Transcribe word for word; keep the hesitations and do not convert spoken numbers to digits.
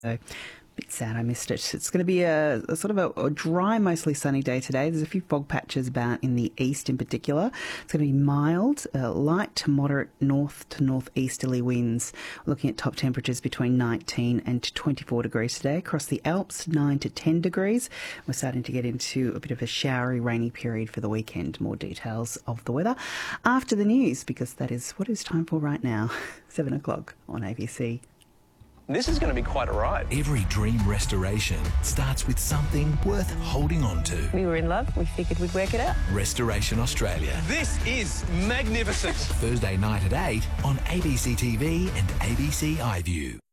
So, bit sad I missed it. It's going to be a, a sort of a, a dry, mostly sunny day today. There's a few fog patches about in the east in particular. It's going to be mild, uh, light to moderate north to northeasterly winds. We're looking at top temperatures between nineteen and twenty-four degrees today. Across the Alps, nine to ten degrees. We're starting to get into a bit of a showery, rainy period for the weekend. More details of the weather after the news, because that is what it's time for right now. seven o'clock on A B C. This is going to be quite a ride. Every dream restoration starts with something worth holding on to. We were in love. We figured we'd work it out. Restoration Australia. This is magnificent. Thursday night at eight on A B C T V and A B C iView.